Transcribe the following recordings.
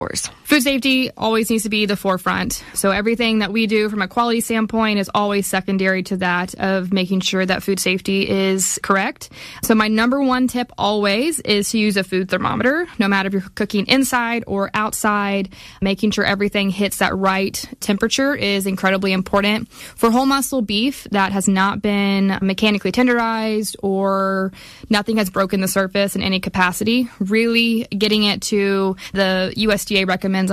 Food safety always needs to be the forefront. So everything that we do from a quality standpoint is always secondary to that of making sure that food safety is correct. So my number one tip always is to use a food thermometer, no matter if you're cooking inside or outside. Making sure everything hits that right temperature is incredibly important. For whole muscle beef that has not been mechanically tenderized or nothing has broken the surface in any capacity, really getting it to the USDA recommends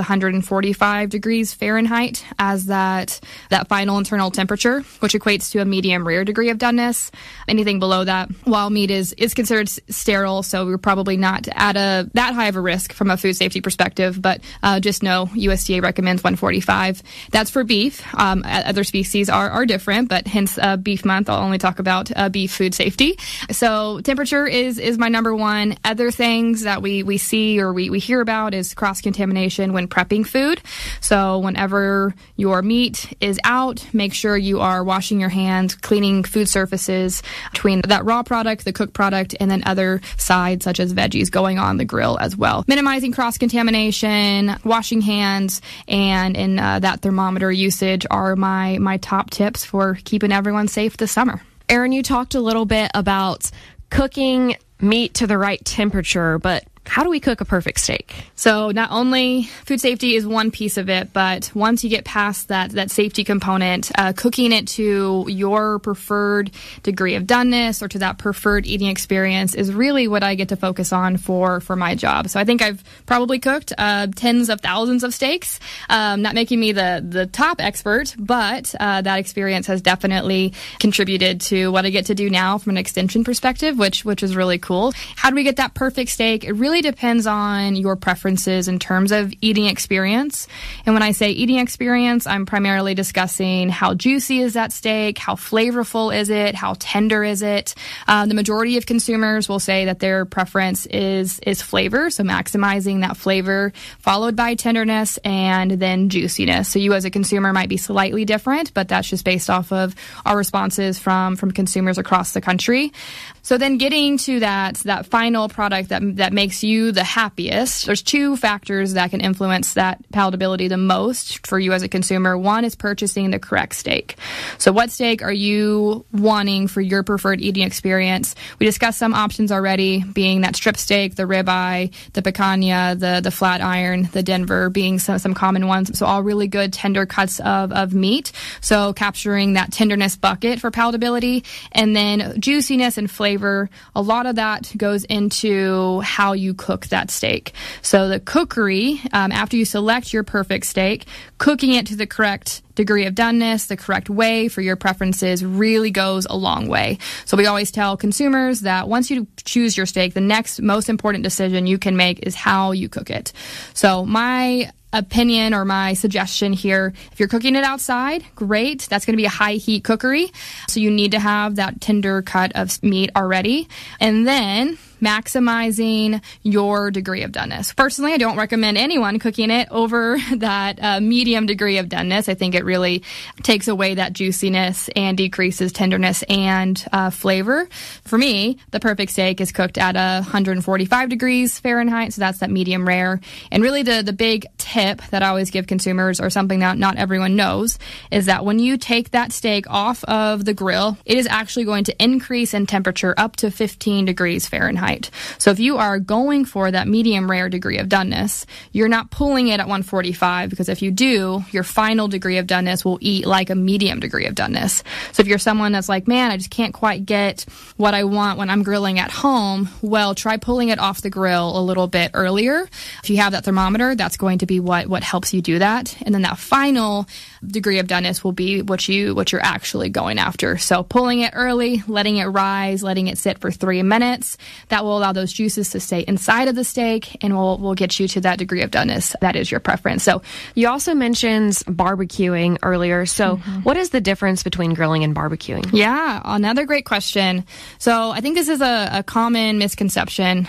145 degrees Fahrenheit as that final internal temperature, which equates to a medium rare degree of doneness. Anything below that, while meat is considered sterile, so we're probably not at that high of a risk from a food safety perspective, but just know USDA recommends 145. That's for beef. Other species are different, but hence Beef Month, I'll only talk about beef food safety. So temperature is my number one. Other things that we see or we hear about is cross-contamination when prepping food. So whenever your meat is out, make sure you are washing your hands, cleaning food surfaces between that raw product, the cooked product, and then other sides such as veggies going on the grill as well. Minimizing cross-contamination, washing hands, and in that thermometer usage are my top tips for keeping everyone safe this summer. Erin, you talked a little bit about cooking meat to the right temperature, but how do we cook a perfect steak? So not only food safety is one piece of it, but once you get past that safety component, cooking it to your preferred degree of doneness or to that preferred eating experience is really what I get to focus on for my job. So I think I've probably cooked tens of thousands of steaks, not making me the top expert, but that experience has definitely contributed to what I get to do now from an extension perspective, which is really cool. How do we get that perfect steak? It really depends on your preferences in terms of eating experience. And when I say eating experience, I'm primarily discussing how juicy is that steak, how flavorful is it, how tender is it. The majority of consumers will say that their preference is flavor, so maximizing that flavor, followed by tenderness and then juiciness. So you as a consumer might be slightly different, but that's just based off of our responses from consumers across the country. So then getting to that final product that makes you the happiest, there's two factors that can influence that palatability the most for you as a consumer. One is purchasing the correct steak. So what steak are you wanting for your preferred eating experience? We discussed some options already, being that strip steak, the ribeye, the picanha, the flat iron, the Denver being some common ones. So all really good tender cuts of meat. So capturing that tenderness bucket for palatability, and then juiciness and flavor. A lot of that goes into how you cook that steak. So the cookery, after you select your perfect steak, cooking it to the correct degree of doneness, the correct way for your preferences really goes a long way. So we always tell consumers that once you choose your steak, the next most important decision you can make is how you cook it. So my opinion or my suggestion here, if you're cooking it outside, great. That's going to be a high heat cookery. So you need to have that tender cut of meat already. And then maximizing your degree of doneness. Personally, I don't recommend anyone cooking it over that medium degree of doneness. I think it really takes away that juiciness and decreases tenderness and flavor. For me, the perfect steak is cooked at 145 degrees Fahrenheit, so that's that medium rare. And really the big tip that I always give consumers, or something that not everyone knows, is that when you take that steak off of the grill, it is actually going to increase in temperature up to 15 degrees Fahrenheit. So if you are going for that medium rare degree of doneness, you're not pulling it at 145, because if you do, your final degree of doneness will eat like a medium degree of doneness. So if you're someone that's like, man, I just can't quite get what I want when I'm grilling at home, well, try pulling it off the grill a little bit earlier. If you have that thermometer, that's going to be what helps you do that. And then that final degree of doneness will be what you're actually going after. So pulling it early, letting it rise, letting it sit for 3 minutes. That will allow those juices to stay inside of the steak, and will get you to that degree of doneness that is your preference. So you also mentioned barbecuing earlier. So what is the difference between grilling and barbecuing? Yeah, another great question. So I think this is a common misconception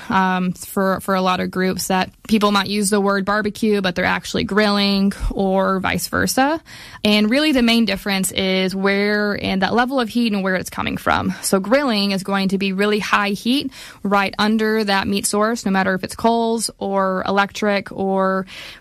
for a lot of groups, that people might use the word barbecue, but they're actually grilling, or vice versa. And really the main difference is where and that level of heat and where it's coming from. So grilling is going to be really high heat right under that meat source, no matter if it's coals or electric or